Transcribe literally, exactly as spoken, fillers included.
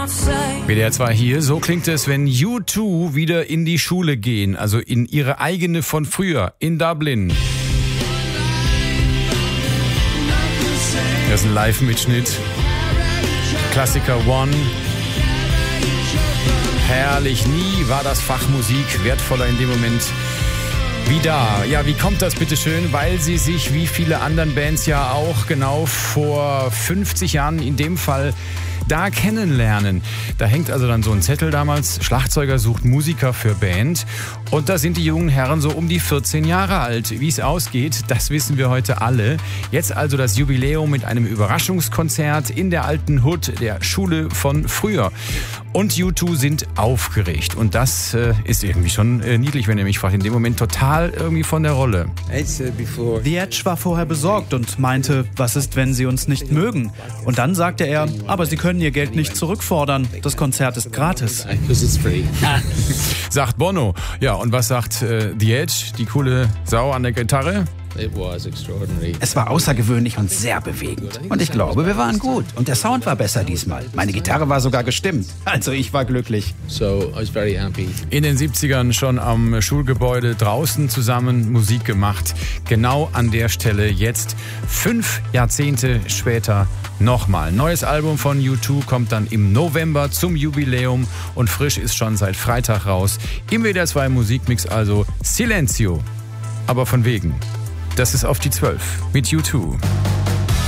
W D R zwei hier, so klingt es, wenn U zwei wieder in die Schule gehen, also in ihre eigene von früher, in Dublin. Das ist ein Live-Mitschnitt. Klassiker One. Herrlich, nie war das Fach Musik wertvoller in dem Moment wie da. Ja, wie kommt das bitteschön? Weil sie sich wie viele anderen Bands ja auch genau vor fünfzig Jahren in dem Fall da kennenlernen. Da hängt also dann so ein Zettel damals, Schlagzeuger sucht Musiker für Band. Und da sind die jungen Herren so um die vierzehn Jahre alt. Wie es ausgeht, das wissen wir heute alle. Jetzt also das Jubiläum mit einem Überraschungskonzert in der alten Hood der Schule von früher. Und U zwei sind aufgeregt. Und das äh, ist irgendwie schon äh, niedlich, wenn ihr mich fragt. In dem Moment total irgendwie von der Rolle. The Edge war vorher besorgt und meinte, was ist, wenn sie uns nicht mögen? Und dann sagte er, aber sie können ihr Geld nicht zurückfordern. Das Konzert ist gratis. Sagt Bono. Ja, und was sagt äh, The Edge, die coole Sau an der Gitarre? Es war außergewöhnlich und sehr bewegend. Und ich glaube, wir waren gut. Und der Sound war besser diesmal. Meine Gitarre war sogar gestimmt. Also ich war glücklich. In den siebzigern schon am Schulgebäude draußen zusammen Musik gemacht. Genau an der Stelle jetzt, fünf Jahrzehnte später, nochmal. Neues Album von U zwei kommt dann im November zum Jubiläum und frisch ist schon seit Freitag raus. Im W D R zwei Musikmix also Silencio. Aber von wegen. Das ist auf die zwölf mit U zwei.